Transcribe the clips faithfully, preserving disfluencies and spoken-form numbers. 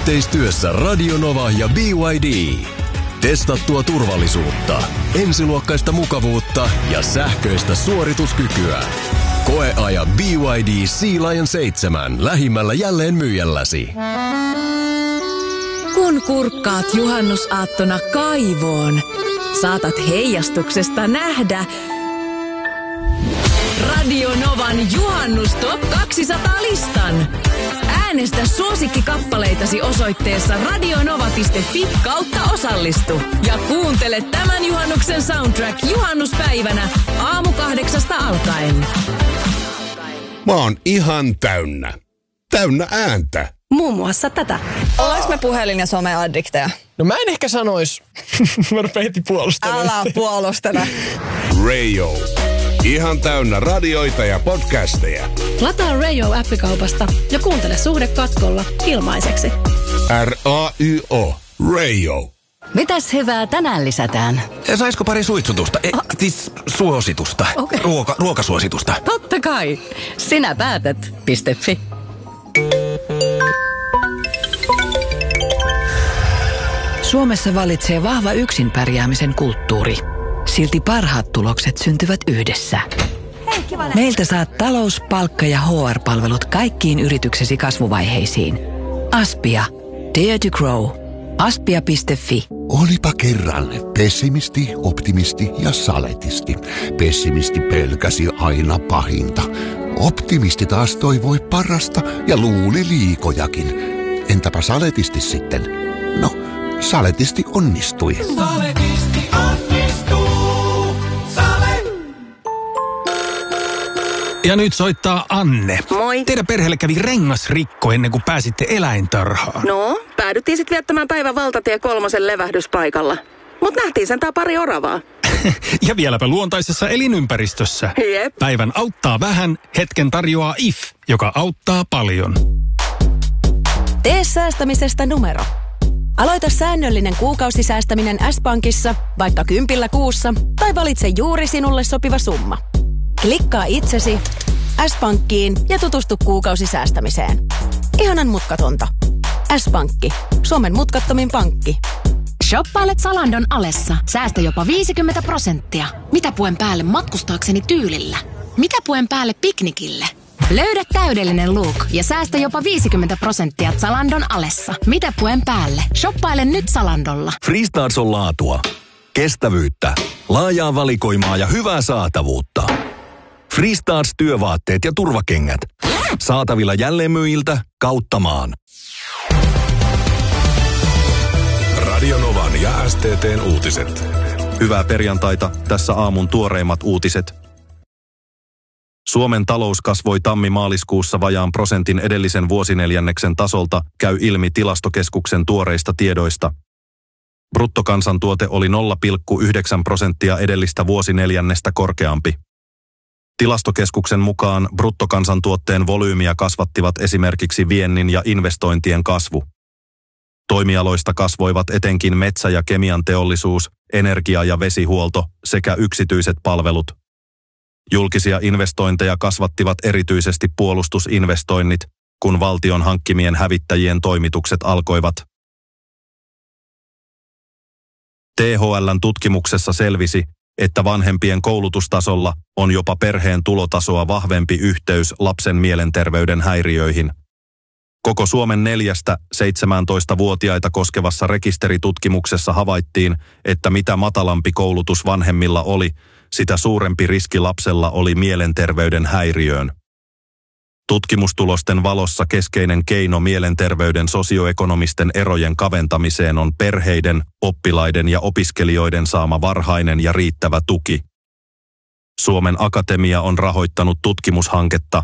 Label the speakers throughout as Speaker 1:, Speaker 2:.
Speaker 1: Yhteistyössä Radio Nova ja B Y D. Testattua turvallisuutta, ensiluokkaista mukavuutta ja sähköistä suorituskykyä. Koeaja B Y D Sea Lion seitsemän lähimmällä jälleen myyjälläsi.
Speaker 2: Kun kurkkaat juhannusaattona kaivoon, saatat heijastuksesta nähdä Radio Novan Juhannus Top kaksisataa-listan. Äänestä suosikkikappaleitasi osoitteessa radionova piste fi kautta osallistu. Ja kuuntele tämän juhannuksen soundtrack juhannuspäivänä aamu kahdeksasta alkaen.
Speaker 3: Mä oon ihan täynnä. Täynnä ääntä.
Speaker 4: Muun muassa tätä.
Speaker 5: Ollaanko me puhelin- ja someaddikteja?
Speaker 6: No mä en ehkä sanois. Mä rupean heti puolustelemaan.
Speaker 5: Älä puolustele.
Speaker 3: Radio. Ihan täynnä radioita ja podcasteja.
Speaker 4: Lataa Radio-appikaupasta ja kuuntele Suhde katkolla ilmaiseksi.
Speaker 3: R A Y O. Radio.
Speaker 7: Mitäs hyvää tänään lisätään?
Speaker 8: Saisiko pari suitsutusta? E, siis suositusta.
Speaker 7: Okay.
Speaker 8: Ruoka, ruokasuositusta.
Speaker 7: Totta kai. Sinä päätät. .fi.
Speaker 9: Suomessa vallitsee vahva yksin pärjäämisen kulttuuri. Silti parhaat tulokset syntyvät yhdessä. Meiltä saat talous-, palkka- ja H R-palvelut kaikkiin yrityksesi kasvuvaiheisiin. Aspia. Dare to grow. aspia piste fi.
Speaker 10: Olipa kerran pessimisti, optimisti ja saletisti. Pessimisti pelkäsi aina pahinta. Optimisti taas toivoi parasta ja luuli liikojakin. Entäpä saletisti sitten? No, saletisti onnistui.
Speaker 11: Saletisti onnistuu. Sale.
Speaker 8: Ja nyt soittaa Anne.
Speaker 5: Moi.
Speaker 8: Teidän perheelle kävi rengasrikko ennen kuin pääsitte eläintarhaan.
Speaker 5: No, päädyttiin sitten viettämään päivän valtatie kolmosen levähdyspaikalla. Mut nähtiin sentään pari oravaa.
Speaker 8: Ja vieläpä luontaisessa elinympäristössä.
Speaker 5: Jep.
Speaker 8: Päivän auttaa vähän, hetken tarjoaa I F, joka auttaa paljon.
Speaker 2: Tee säästämisestä numero. Aloita säännöllinen kuukausisäästäminen S-Pankissa, vaikka kympillä kuussa, tai valitse juuri sinulle sopiva summa. Klikkaa itsesi, S-Pankkiin ja tutustu kuukausisäästämiseen. Ihanan mutkatonta. S-Pankki. Suomen mutkattomin pankki.
Speaker 12: Shoppaile Zalandon alessa. Säästä jopa viisikymmentä prosenttia. Mitä puen päälle matkustaakseni tyylillä? Mitä puen päälle piknikille? Löydä täydellinen look ja säästä jopa viisikymmentä prosenttia Zalandon alessa. Mitä puen päälle? Shoppaile nyt Zalandolla.
Speaker 13: Freestarts on laatua, kestävyyttä, laajaa valikoimaa ja hyvää saatavuutta. Freestarts työvaatteet ja turvakengät. Saatavilla jälleenmyyjiltä kautta maan.
Speaker 3: Radio Novan ja S T T:n uutiset.
Speaker 14: Hyvää perjantaita, tässä aamun tuoreimmat uutiset. Suomen talous kasvoi tammi-maaliskuussa vajaan prosentin edellisen vuosineljänneksen tasolta, käy ilmi Tilastokeskuksen tuoreista tiedoista. Bruttokansantuote oli nolla pilkku yhdeksän prosenttia edellistä vuosineljännestä korkeampi. Tilastokeskuksen mukaan bruttokansantuotteen volyymiä kasvattivat esimerkiksi viennin ja investointien kasvu. Toimialoista kasvoivat etenkin metsä- ja kemian teollisuus, energia- ja vesihuolto sekä yksityiset palvelut. Julkisia investointeja kasvattivat erityisesti puolustusinvestoinnit, kun valtion hankkimien hävittäjien toimitukset alkoivat. T H L:n tutkimuksessa selvisi, että vanhempien koulutustasolla on jopa perheen tulotasoa vahvempi yhteys lapsen mielenterveyden häiriöihin. Koko Suomen neljästä seitsemääntoistavuotiaita koskevassa rekisteritutkimuksessa havaittiin, että mitä matalampi koulutus vanhemmilla oli, sitä suurempi riski lapsella oli mielenterveyden häiriöön. Tutkimustulosten valossa keskeinen keino mielenterveyden sosioekonomisten erojen kaventamiseen on perheiden, oppilaiden ja opiskelijoiden saama varhainen ja riittävä tuki. Suomen Akatemia on rahoittanut tutkimushanketta.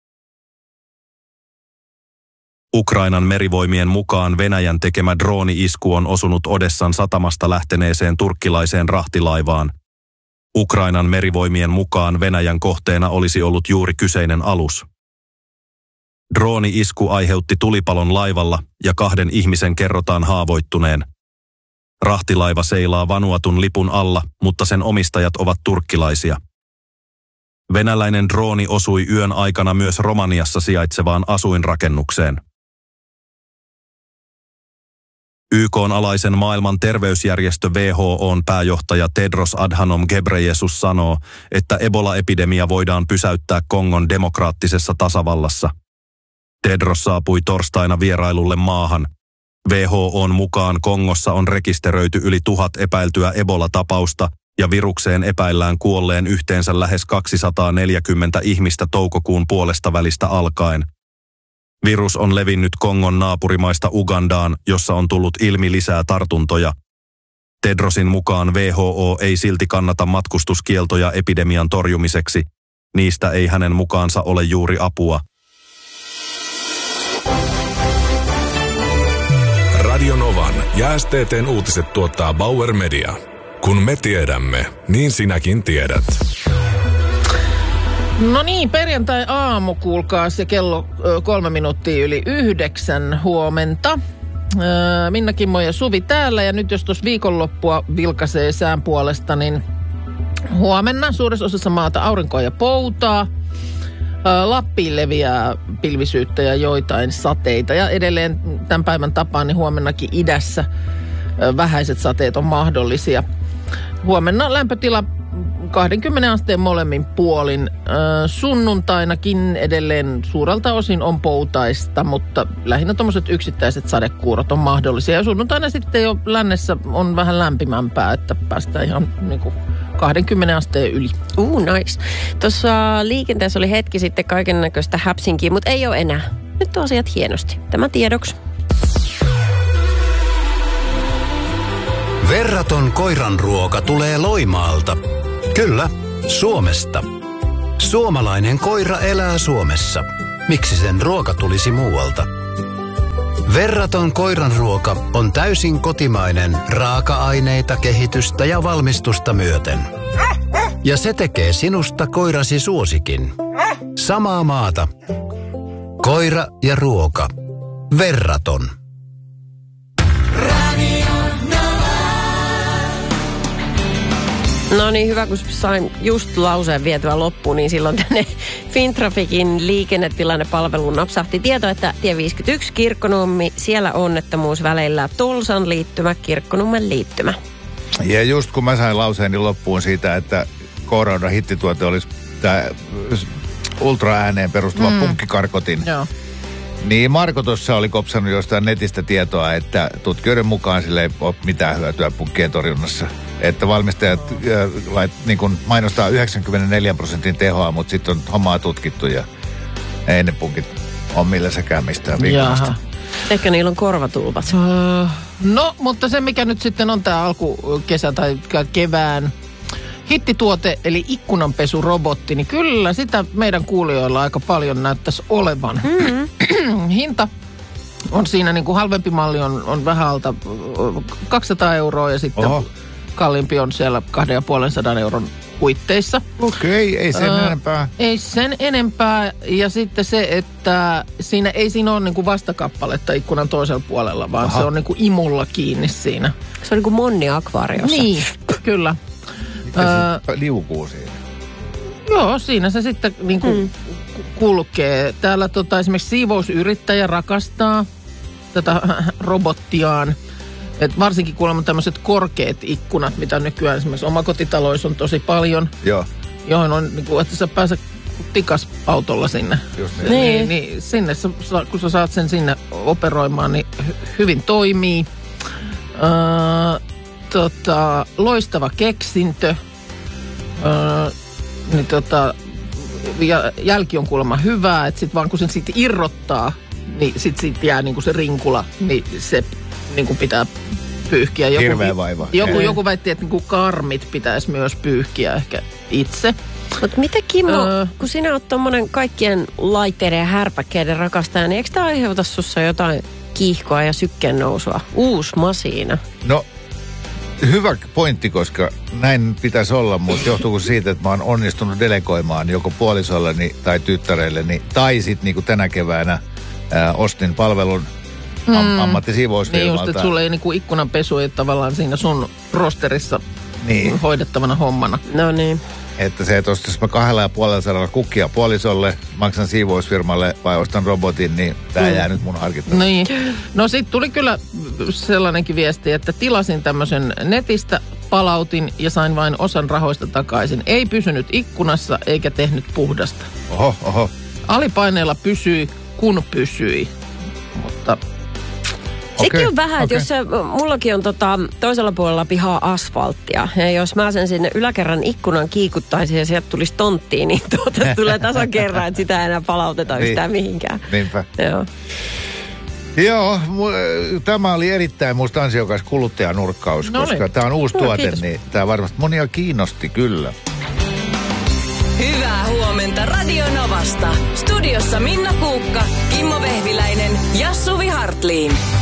Speaker 14: Ukrainan merivoimien mukaan Venäjän tekemä drooni-isku on osunut Odessan satamasta lähteneeseen turkkilaiseen rahtilaivaan. Ukrainan merivoimien mukaan Venäjän kohteena olisi ollut juuri kyseinen alus. Drooni-isku aiheutti tulipalon laivalla ja kahden ihmisen kerrotaan haavoittuneen. Rahtilaiva seilaa Vanuatun lipun alla, mutta sen omistajat ovat turkkilaisia. Venäläinen drooni osui yön aikana myös Romaniassa sijaitsevaan asuinrakennukseen. Y K:n alaisen maailman terveysjärjestö W H O:n pääjohtaja Tedros Adhanom Ghebreyesus sanoo, että Ebola-epidemia voidaan pysäyttää Kongon demokraattisessa tasavallassa. Tedros saapui torstaina vierailulle maahan. W H O:n mukaan Kongossa on rekisteröity yli tuhat epäiltyä Ebola-tapausta ja virukseen epäillään kuolleen yhteensä lähes kaksisataaneljäkymmentä ihmistä toukokuun puolesta välistä alkaen. Virus on levinnyt Kongon naapurimaista Ugandaan, jossa on tullut ilmi lisää tartuntoja. Tedrosin mukaan W H O ei silti kannata matkustuskieltoja epidemian torjumiseksi. Niistä ei hänen mukaansa ole juuri apua.
Speaker 3: Radio Novan ja S T T:n uutiset tuottaa Bauer Media. Kun me tiedämme, niin sinäkin tiedät.
Speaker 15: No niin, perjantai-aamu, kuulkaas, ja kello ö, kolme minuuttia yli yhdeksän huomenta. Öö, Minna, Kimmo ja Suvi täällä, ja nyt jos tuossa viikonloppua vilkaisee sään puolesta, niin huomenna suuressa osassa maata aurinkoa ja poutaa. Öö, Lappiin leviää pilvisyyttä ja joitain sateita, ja edelleen tämän päivän tapaan niin huomennakin idässä ö, vähäiset sateet on mahdollisia. Huomenna lämpötila kaksikymmentä asteen molemmin puolin. Sunnuntainakin edelleen suurelta osin on poutaista, mutta lähinnä tuommoiset yksittäiset sadekuurot on mahdollisia. Ja sunnuntaina sitten jo lännessä on vähän lämpimämpää, että päästään ihan niin kuin kaksikymmentä asteen yli.
Speaker 16: Uh, nice. Tuossa liikenteessä oli hetki sitten kaiken näköistä häpsinkiä, mutta ei ole enää. Nyt on asiat hienosti. Tämä tiedoksi.
Speaker 17: Verraton koiranruoka tulee Loimaalta. Kyllä, Suomesta. Suomalainen koira elää Suomessa. Miksi sen ruoka tulisi muualta? Verraton koiranruoka on täysin kotimainen raaka-aineita, kehitystä ja valmistusta myöten. Ja se tekee sinusta koirasi suosikin. Samaa maata. Koira ja ruoka. Verraton.
Speaker 16: No niin, hyvä, kun sain just lauseen vietyä loppuun, niin silloin tänne Fintrafikin liikennetilannepalveluun napsahti tieto, että tie viisikymmentäyksi Kirkkonummi, siellä onnettomuus väleillä Tulsan liittymä, Kirkkonummen liittymä.
Speaker 18: Ja just kun mä sain lauseeni loppuun siitä, että K-Raudan hittituote olisi tämä ultraääneen perustuva mm. punkkikarkotin. Joo. Niin Marko tuossa oli kopsannut jostain netistä tietoa, että tutkijoiden mukaan sille ei ole mitään hyötyä punkkien torjunnassa. Että valmistajat äh, lait, niin kun mainostaa yhdeksänkymmentäneljä prosentin tehoa, mutta sitten on hommaa tutkittu ja ei ne punkit ole milläsäkään mistään viikosta.
Speaker 16: Ehkä niillä on korvatulpat.
Speaker 15: Uh, no, mutta se mikä nyt sitten on tämä alkukesä tai kevään hittituote, eli ikkunanpesurobotti, niin kyllä sitä meidän kuulijoilla aika paljon näyttäisi olevan. Mm-hmm. Hinta on siinä, niin kuin halvempi malli on, on vähän alta kaksisataa euroa ja sitten Oho. kalliimpi on siellä kaksisataaviisikymmentä euron huitteissa.
Speaker 18: Okei, okay, ei sen öö, enempää.
Speaker 15: Ei sen enempää. Ja sitten se, että siinä ei siinä ole niin kuin vastakappaletta ikkunan toisella puolella, vaan Aha. se on niin kuin imulla kiinni siinä.
Speaker 16: Se on niin kuin Monni akvaariossa.
Speaker 15: Niin, kyllä.
Speaker 18: Mitä öö, se liukuu siinä?
Speaker 15: Joo, siinä se sitten niin kuin hmm. kulkee. Täällä tota, esimerkiksi siivousyrittäjä rakastaa tätä robottiaan. Et varsinkin kuulemma tämmöiset korkeat ikkunat, mitä nykyään esimerkiksi omakotitaloissa on tosi paljon.
Speaker 18: Joo.
Speaker 15: Johon on, niin kuin, että sä pääset tikasautolla sinne.
Speaker 18: Just niin.
Speaker 15: Niin, niin sinne, kun sä saat sen sinne operoimaan, niin hyvin toimii. Öö, tota, loistava keksintö. Öö, niin tota, jälki on kuulemma hyvää, että sit vaan kun sen sitten irrottaa, niin sit, sit jää niin kuin se rinkula, niin se niin kuin pitää pyyhkiä. Joku,
Speaker 18: Hirveä vaiva.
Speaker 15: Joku, joku väitti, että niin kuin karmit pitäisi myös pyyhkiä ehkä itse.
Speaker 16: Mutta mitä Kimmo, öö, kun sinä oot tommonen kaikkien laitteiden ja härpäkkeiden rakastaja, niin eikö tämä aiheuta sussa jotain kiihkoa ja sykkeen nousua? Uusi masiina.
Speaker 18: No, hyvä pointti, koska näin pitäisi olla, mutta johtuuko siitä, että mä oon onnistunut delegoimaan joko puolisolleni tai tyttärelleni, tai sitten niin kuin tänä keväänä ää, ostin palvelun am- mm. ammattisiivousfirmalta.
Speaker 15: Niin just, että sulla ei niinku ikkunanpesu ei tavallaan siinä sun rosterissa niin hoidettavana hommana.
Speaker 16: No niin.
Speaker 18: että se, että jos mä kahdella ja puolella sadalla kukkia puolisolle, maksan siivousfirmalle vai ostan robotin, niin tää mm. jää nyt mun harkittavaksi.
Speaker 15: Niin. No sit tuli kyllä sellainenkin viesti, että tilasin tämmöisen netistä, palautin ja sain vain osan rahoista takaisin. Ei pysynyt ikkunassa eikä tehnyt puhdasta.
Speaker 18: Oho, oho.
Speaker 15: Alipaineella pysyi, kun pysyi. Mutta...
Speaker 16: Sekin okay, on vähän, että okay. jos se, mullakin on tota, toisella puolella pihaa asfalttia. Ja jos mä sen sinne yläkerran ikkunan kiikuttaisin ja sieltä tulisi tonttiin, niin tuota tulee tasan kerran, että sitä ei enää palauteta niin, yhtään mihinkään.
Speaker 18: Niinpä.
Speaker 16: Joo.
Speaker 18: Joo, tämä oli erittäin musta ansiokas kuluttajanurkkaus, no koska tämä on uusi no, tuote, kiitos. Niin tämä varmasti monia kiinnosti kyllä.
Speaker 19: Hyvää huomenta Radio Novasta. Studiossa Minna Kuukka, Kimmo Vehviläinen ja Suvi Hartliin.